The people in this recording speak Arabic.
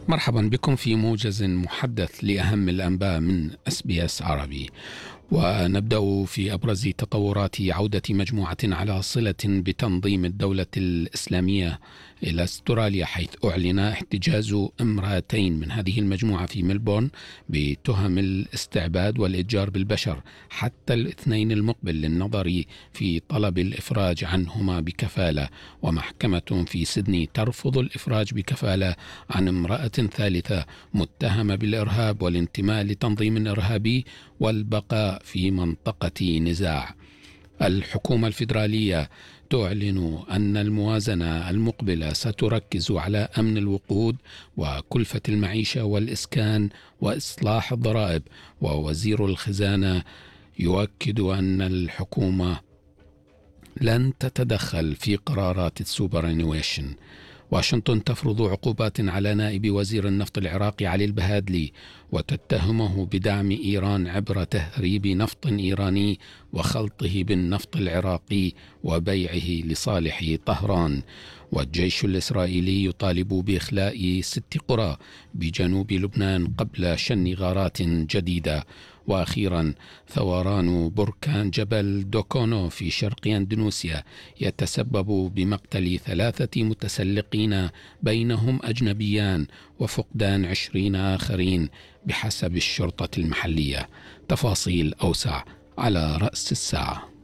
مرحبا بكم في موجز محدث لأهم الأنباء من SBS عربي. ونبدأ في أبرز تطورات عودة مجموعة على صلة بتنظيم الدولة الإسلامية إلى أستراليا، حيث أعلن احتجاز امرأتين من هذه المجموعة في ملبورن بتهم الاستعباد والإتجار بالبشر حتى الاثنين المقبل للنظر في طلب الإفراج عنهما بكفالة. ومحكمة في سيدني ترفض الإفراج بكفالة عن امرأة ثالثة متهمة بالإرهاب والانتماء لتنظيم إرهابي والبقاء في منطقة نزاع. الحكومة الفيدرالية تعلن أن الموازنة المقبلة ستركز على أمن الوقود وكلفة المعيشة والإسكان وإصلاح الضرائب. ووزير الخزانة يؤكد أن الحكومة لن تتدخل في قرارات السوبرانيويشن. واشنطن تفرض عقوبات على نائب وزير النفط العراقي علي البهادلي وتتهمه بدعم إيران عبر تهريب نفط إيراني وخلطه بالنفط العراقي وبيعه لصالح طهران. والجيش الإسرائيلي يطالب بإخلاء 6 قرى بجنوب لبنان قبل شن غارات جديدة. وأخيرا، ثوران بركان جبل دوكونو في شرق أندونيسيا يتسبب بمقتل 3 متسلقين بينهم أجنبيان وفقدان 20 آخرين بحسب الشرطة المحلية. تفاصيل أوسع على رأس الساعة.